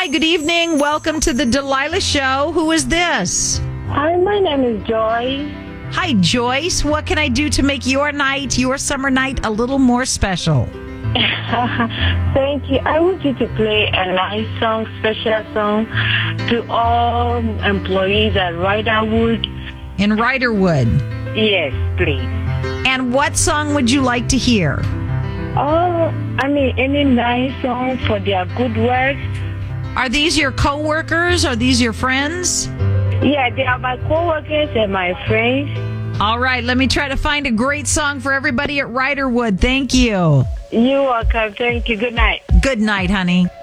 Hi, good evening. Welcome to the Delilah Show. Who is this? Hi, my name is Joy. Hi, Joyce. What can I do to make your night, your summer night, a little more special? Thank you. I want you to play a nice song, special song to all employees at Riderwood. In Riderwood. Yes, please. And what song would you like to hear? Oh, any nice song for their good work. Are these your coworkers? Are these your friends? Yeah, they are my coworkers and my friends. All right, let me try to find a great song for everybody at Riderwood. Thank you. You're welcome. Thank you. Good night. Good night, honey.